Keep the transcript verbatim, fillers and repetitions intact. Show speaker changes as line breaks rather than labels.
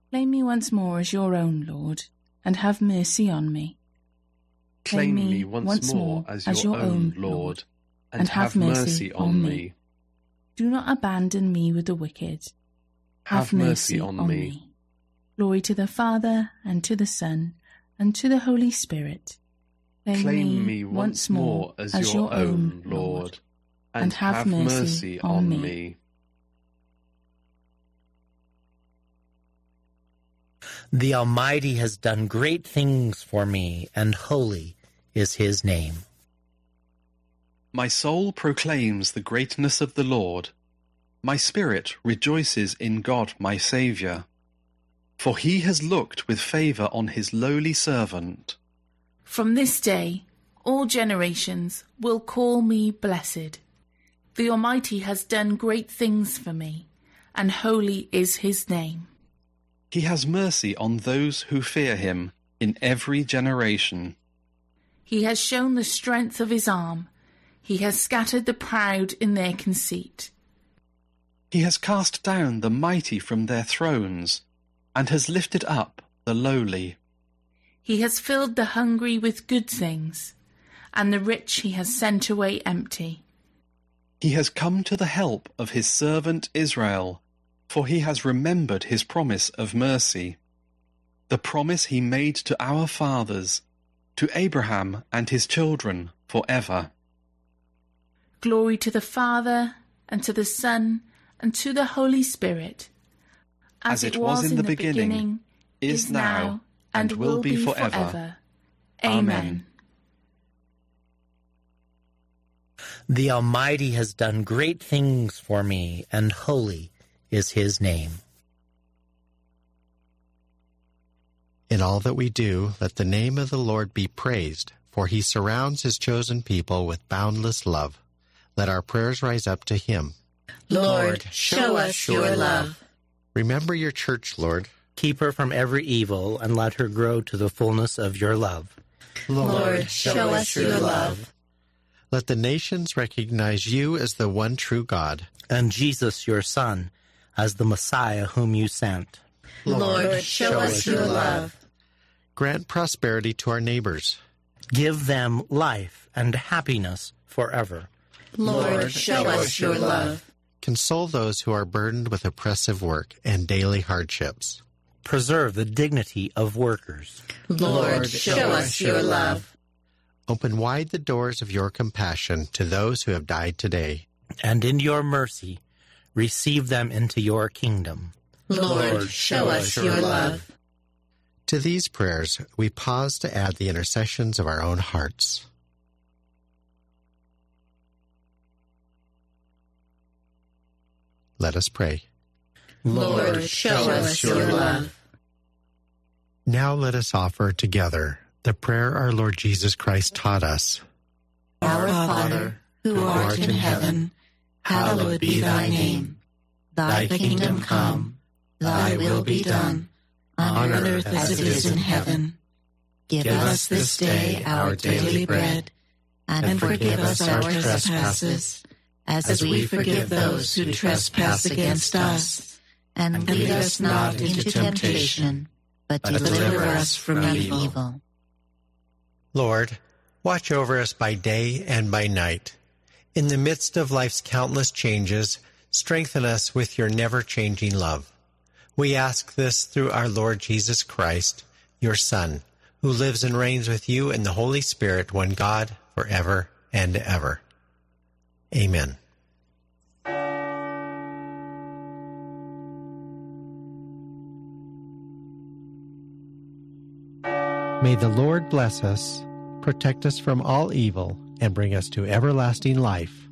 Claim me once more as your own, Lord, and have mercy on me.
Claim me once more as your, as your own, Lord, and, and have, have mercy on me. me.
Do not abandon me with the wicked.
Have, have mercy, mercy on, on me. me.
Glory to the Father, and to the Son, and to the Holy Spirit.
Claim, Claim me once more as, as your, your own, Lord, and, and have, have mercy, mercy on, on me. me.
The Almighty has done great things for me, and holy is his name.
My soul proclaims the greatness of the Lord. My spirit rejoices in God my Saviour. For he has looked with favour on his lowly servant.
From this day all generations will call me blessed. The Almighty has done great things for me, and holy is his name.
He has mercy on those who fear him in every generation.
He has shown the strength of his arm. He has scattered the proud in their conceit.
He has cast down the mighty from their thrones, and has lifted up the lowly.
He has filled the hungry with good things, and the rich he has sent away empty.
He has come to the help of his servant Israel, for he has remembered his promise of mercy, the promise he made to our fathers, to Abraham and his children forever.
Glory to the Father, and to the Son, and to the Holy Spirit,
as, as it was, was in the, the beginning, beginning, is now, and will be forever. forever. Amen.
The Almighty has done great things for me, and holy is his name.
In all that we do, let the name of the Lord be praised, for he surrounds his chosen people with boundless love. Let our prayers rise up to him.
Lord, show us your love.
Remember your church, Lord.
Keep her from every evil, and let her grow to the fullness of your love.
Lord, show us your love.
Let the nations recognize you as the one true God,
and Jesus, your Son, as the Messiah whom you sent.
Lord, show us your love.
Grant prosperity to our neighbors.
Give them life and happiness forever.
Lord, show us your love.
Console those who are burdened with oppressive work and daily hardships.
Preserve the dignity of workers.
Lord, show us your love.
Open wide the doors of your compassion to those who have died today.
And in your mercy, receive them into your kingdom.
Lord, show us your love.
To these prayers, we pause to add the intercessions of our own hearts. Let us pray.
Lord, show us your love.
Now let us offer together the prayer our Lord Jesus Christ taught us.
Our Father, who art in heaven, hallowed be thy name. Thy kingdom come, thy will be done, on earth as it is in heaven. Give us this day our daily bread, and forgive us our trespasses, as we forgive those who trespass against us. And lead us not into temptation, but deliver us from evil.
Lord, watch over us by day and by night. In the midst of life's countless changes, strengthen us with your never-changing love. We ask this through our Lord Jesus Christ, your Son, who lives and reigns with you in the Holy Spirit, one God, forever and ever. Amen. May the Lord bless us, protect us from all evil, and bring us to everlasting life.